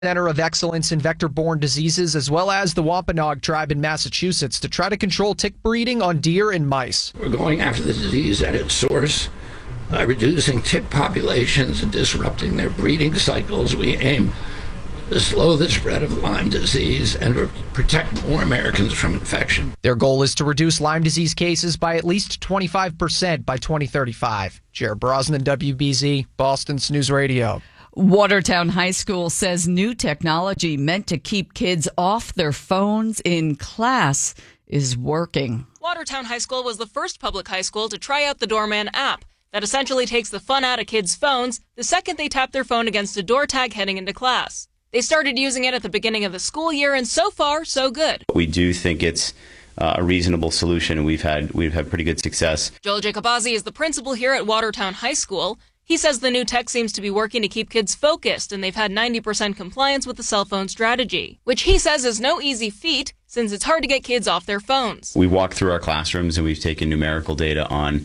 Center of Excellence in Vector-Borne Diseases, as well as the Wampanoag tribe in Massachusetts, to try to control tick breeding on deer and mice. We're going after the disease at its source. By reducing tick populations and disrupting their breeding cycles, we aim to slow the spread of Lyme disease and protect more Americans from infection. Their goal is to reduce Lyme disease cases by at least 25% by 2035. Jared Brosnan, WBZ, Boston's News Radio. Watertown High School says new technology meant to keep kids off their phones in class is working. Watertown High School was the first public high school to try out the Doorman app that essentially takes the fun out of kids' phones the second they tap their phone against a door tag heading into class. They started using it at the beginning of the school year, and so far, so good. We do think it's a reasonable solution, and we've had pretty good success. Joel Jacobazzi is the principal here at Watertown High School. He says the new tech seems to be working to keep kids focused, and they've had 90% compliance with the cell phone strategy, which he says is no easy feat since it's hard to get kids off their phones. We walked through our classrooms and we've taken numerical data on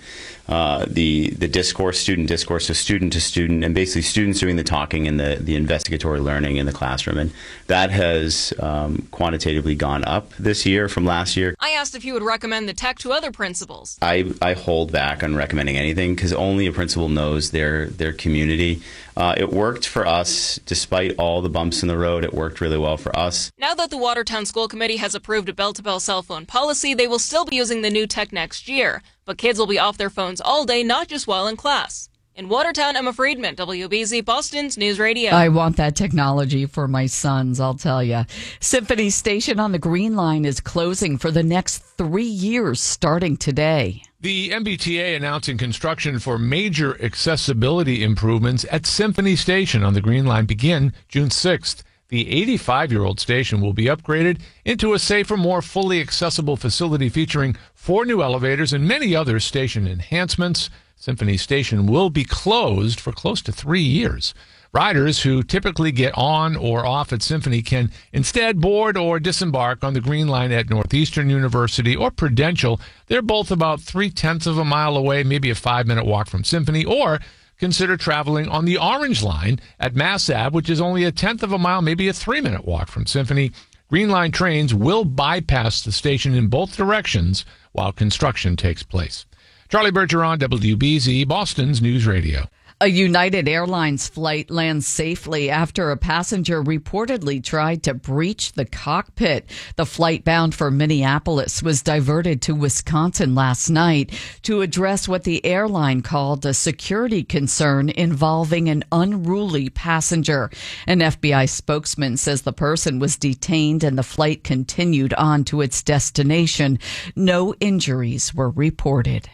the discourse, student discourse, so student to student, and basically students doing the talking and the investigatory learning in the classroom. And that has quantitatively gone up this year from last year. I asked if he would recommend the tech to other principals. I hold back on recommending anything because only a principal knows their community. It worked for us. Despite all the bumps in the road, it worked really well for us. Now that the Watertown School Committee has approved a bell-to-bell cell phone policy, they will still be using the new tech next year. But kids will be off their phones all day, not just while in class. In Watertown, Emma Friedman, WBZ, Boston's News Radio. I want that technology for my sons, I'll tell you. Symphony Station on the Green Line is closing for the next 3 years, starting today. The MBTA announcing construction for major accessibility improvements at Symphony Station on the Green Line begin June 6th. The 85-year-old station will be upgraded into a safer, more fully accessible facility featuring 4 new elevators and many other station enhancements. Symphony Station will be closed for close to 3 years. Riders who typically get on or off at Symphony can instead board or disembark on the Green Line at Northeastern University or Prudential. They're both about 0.3 of a mile away, maybe a 5-minute walk from Symphony, or consider traveling on the Orange Line at Mass Ave, which is only 0.1 of a mile, maybe a 3-minute walk from Symphony. Green Line trains will bypass the station in both directions while construction takes place. Charlie Bergeron, WBZ, Boston's News Radio. A United Airlines flight lands safely after a passenger reportedly tried to breach the cockpit. The flight bound for Minneapolis was diverted to Wisconsin last night to address what the airline called a security concern involving an unruly passenger. An FBI spokesman says the person was detained and the flight continued on to its destination. No injuries were reported.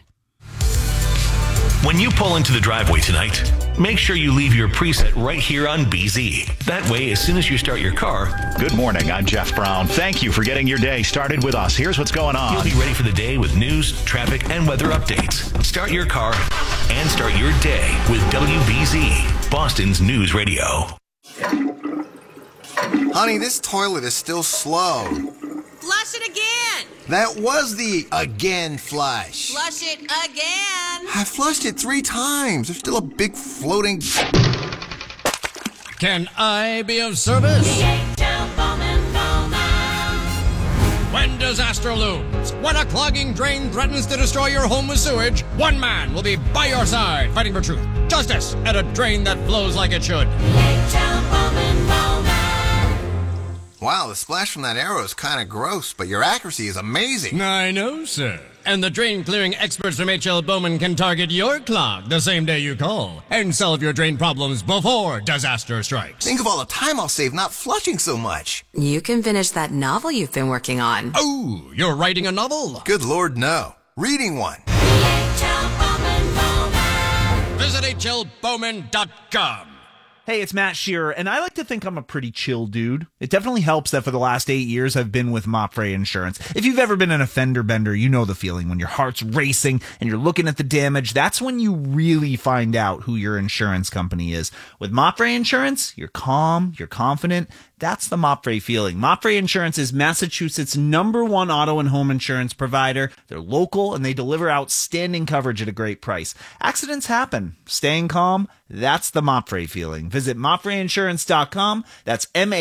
When you pull into the driveway tonight, make sure you leave your preset right here on BZ. That way, as soon as you start your car... Good morning, I'm Jeff Brown. Thank you for getting your day started with us. Here's what's going on. You'll be ready for the day with news, traffic, and weather updates. Start your car and start your day with WBZ, Boston's News Radio. Honey, this toilet is still slow. Flush it again! That was the again flush. Flush it again! I flushed it 3 times. There's still a big floating... Can I be of service? When disaster looms, when a clogging drain threatens to destroy your home with sewage, one man will be by your side, fighting for truth, justice, and a drain that flows like it should. Wow, the splash from that arrow is kind of gross, but your accuracy is amazing. I know, sir. And the drain-clearing experts from H.L. Bowman can target your clog the same day you call and solve your drain problems before disaster strikes. Think of all the time I'll save not flushing so much. You can finish that novel you've been working on. Oh, you're writing a novel? Good Lord, no. Reading one. Visit hlbowman.com. Hey, it's Matt Shearer, and I like to think I'm a pretty chill dude. It definitely helps that for the last 8 years I've been with Mopfre Insurance. If you've ever been an offender bender, you know the feeling when your heart's racing and you're looking at the damage. That's when you really find out who your insurance company is. With Mopfre Insurance, you're calm, you're confident. That's the Mopfre feeling. Mopfre Insurance is Massachusetts' #1 auto and home insurance provider. They're local and they deliver outstanding coverage at a great price. Accidents happen. Staying calm, That's the Mopfre feeling. Visit MopfreInsurance.com. That's